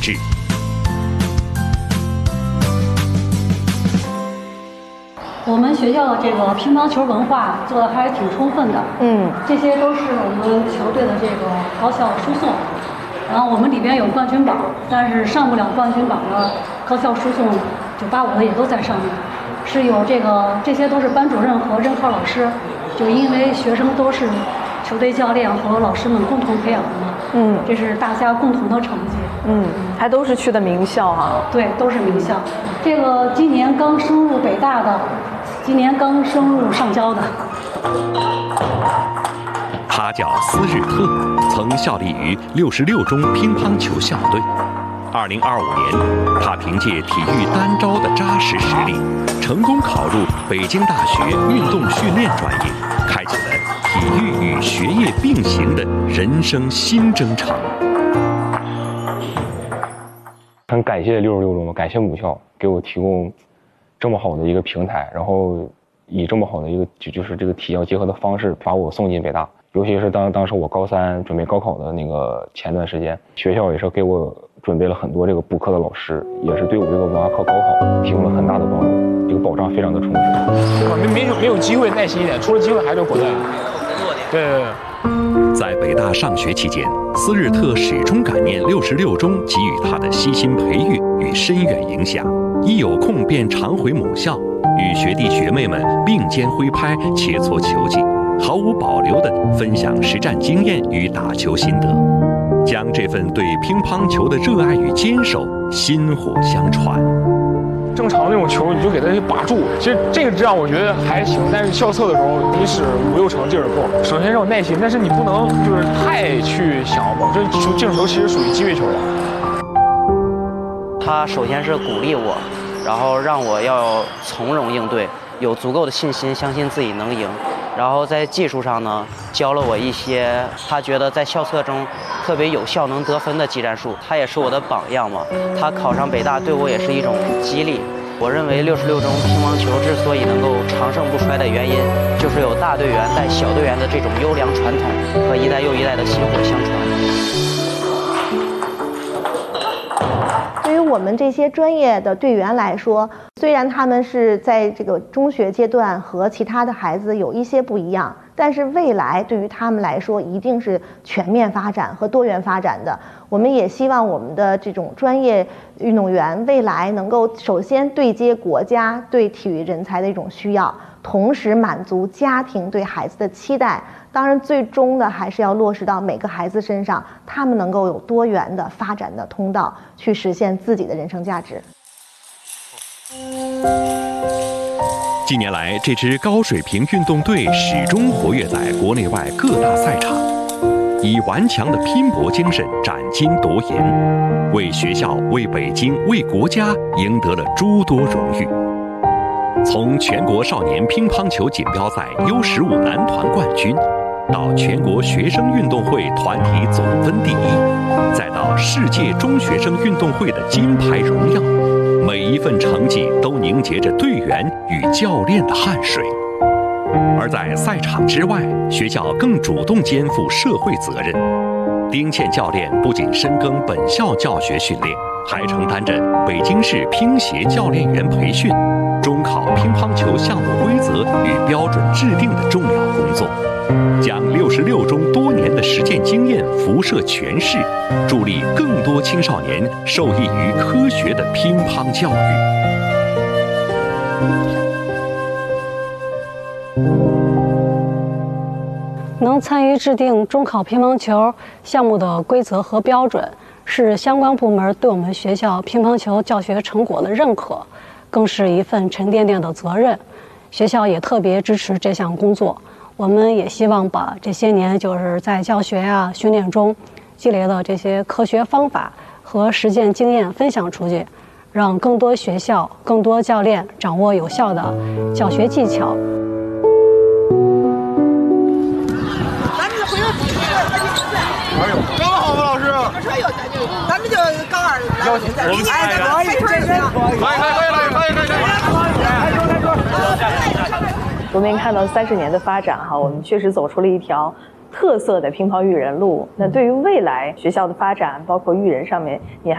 制。 我们学校的这个乒乓球文化做的还是挺充分的，这些都是我们球队的这个高效输送。然后我们里边有冠军榜，但是上不了冠军榜的高校输送985的也都在上面，是有这些都是班主任和任课老师，就因为学生都是球队教练和老师们共同培养的嘛，这是大家共同的成绩， 还都是去的名校哈， 对，都是名校。这个今年刚升入北大的，今年刚升入上交的。 他叫斯日特，曾效力于66中乒乓球校队。2025年，他凭借体育单招的扎实实力，成功考入北京大学运动训练专业，开启了体育与学业并行的人生新征程。 很感谢66中，感谢母校给我提供这么好的一个平台，然后以这么好的一个就是这个体教结合的方式把我送进北大。尤其是当时我高3准备高考的那个前段时间，学校也是给我准备了很多这个补课的老师，也是对我这个文化课高考提供了很大的帮助，这个保障非常的充实。 没有机会，耐心一点，出了机会还是果断。对。 在北大上学期间，斯日特始终感念66中给予他的悉心培育与深远影响，一有空便常回母校，与学弟学妹们并肩挥拍，切磋球技，毫无保留地分享实战经验与打球心得，将这份对乒乓球的热爱与坚守薪火相传。 正常那种球你就给它把住，其实这个让我觉得还行，但是校测的时候你使5、6成劲儿够。首先是有耐心，但是你不能就是太去想吧，这种球其实属于机会球了。 他首先是鼓励我，然后让我要从容应对，有足够的信心，相信自己能赢。然后在技术上呢，教了我一些他觉得在校测中特别有效能得分的技战术。他也是我的榜样嘛，他考上北大对我也是一种激励。我认为66中乒乓球之所以能够长盛不衰的原因，就是有大队员带小队员的这种优良传统和一代又一代的薪火相传。 对于我们这些专业的队员来说，虽然他们是在这个中学阶段和其他的孩子有一些不一样，但是未来对于他们来说一定是全面发展和多元发展的。我们也希望我们的这种专业运动员未来能够首先对接国家对体育人才的一种需要，同时满足家庭对孩子的期待。当然最终的还是要落实到每个孩子身上，他们能够有多元的发展的通道，去实现自己的人生价值。 近年来，这支高水平运动队始终活跃在国内外各大赛场，以顽强的拼搏精神斩金夺银，为学校、为北京、为国家赢得了诸多荣誉。从全国少年乒乓球锦标赛U15男团冠军，到全国学生运动会团体总分第1，再到世界中学生运动会的金牌荣耀，每一份成绩都凝结着队员与教练的汗水。而在赛场之外，学校更主动肩负社会责任。丁倩教练不仅深耕本校教学训练，还承担着北京市乒协教练员培训、中考乒乓球项目规则与标准制定的重要工作，将66中多年的实践经验辐射全市，助力更多青少年受益于科学的乒乓教育。 能参与制定中考乒乓球项目的规则和标准，是相关部门对我们学校乒乓球教学成果的认可，更是一份沉甸甸的责任。学校也特别支持这项工作。我们也希望把这些年就是在教学训练中积累的这些科学方法和实践经验分享出去，让更多学校、更多教练掌握有效的教学技巧。 刚好吗，老师？咱们就高2来，明年咱们开春就行。 昨天看到30年的发展哈，我们确实走出了一条特色的乒乓育人路。那对于未来学校的发展，包括育人上面，你还